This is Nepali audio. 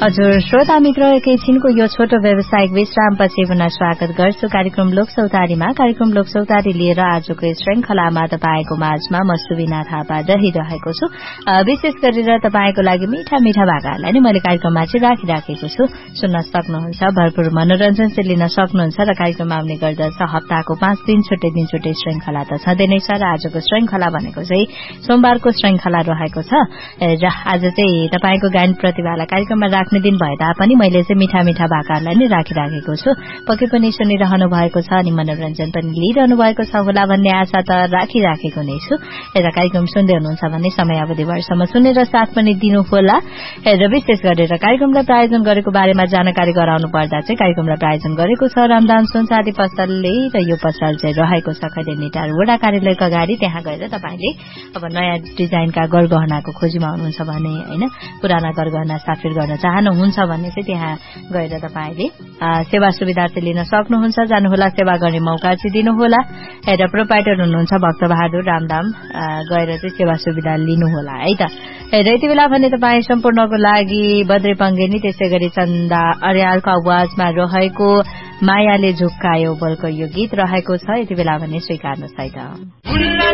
हजुर श्रोता मित्र एकैछिनको यो छोटो व्यावसायिक विश्रामपछि पुनः स्वागत गर्छु कार्यक्रम लोकसौतारीमा। कार्यक्रम लोकसौतारी लिएर आजको श्रृंखलामा तपाईको माझमा म सुबिना थापा रहिरहेको छु। विशेष गरेर तपाईको लागि मीठा मीठा भाकाहरूलाई नै मैले कार्यक्रममा चाहिँ राखिराखेको छु। सुन्न सक्नुहुन्छ, भरपूर मनोरञ्जन चाहिँ लिन सक्नुहुन्छ र कार्यक्रममा आउने गर्दछ। हप्ताको 5 दिन छुट्टै श्रृंखला त छँदै नै छ र आजको श्रृंखला भनेको चाहिँ सोमबारको श्रृंखला रहेको छ र आज चाहिँ तपाईको गायन प्रतिभालाई कार्यक्रममा राख्ने दिन भए तापनि मैले चाहिँ मीठा मीठा भाकाहरूलाई नै राखिराखेको छु। पक्कै पनि सुनिरहनु भएको छ अनि मनोरञ्जन पनि लिइरहनु भएको छ होला भन्ने आशा त राखिराखेको नै छु। र कार्यक्रम सुन्दै हुनुहुन्छ भने समयावधिभरसम्म सुनेर साथ पनि दिनुहोला। र विशेष गरेर कार्यक्रमलाई प्रायोजन गरेको बारेमा जानकारी गराउनु पर्दा चाहिँ कार्यक्रमलाई प्रायोजन गरेको छ रामदान सुनचाँदी पसलले र यो पसल चाहिँ रहेको छ खैरेनीटार वडा कार्यालयको अगाडि। त्यहाँ गएर तपाईले अब नयाँ डिजाइनका गरगहनाको खोजीमा हुनुहुन्छ भने हैन, पुराना गरगहना साफिर गर्न चाहनुहुन्छ भने चाहिँ त्यहाँ गएर तपाईले सेवा सुविधा चाहिँ लिन सक्नुहुन्छ। जानुहोला, सेवा गर्ने मौका चाहिँ दिनुहोला। र प्रोपाइटर हुनुहुन्छ भक्त बहादुर रामदाम, गएर चाहिँ सेवा सुविधा लिनुहोला है त। र यति बेला भने तपाईँ सम्पूर्णको लागि बद्रे पङ्गेनी त्यसै गरी चन्दा अर्यालको आवाजमा रहेको मायाले झुक्कायो बोलको यो गीत रहेको छ। यति बेला भने स्वीकार्नुहोस् है त।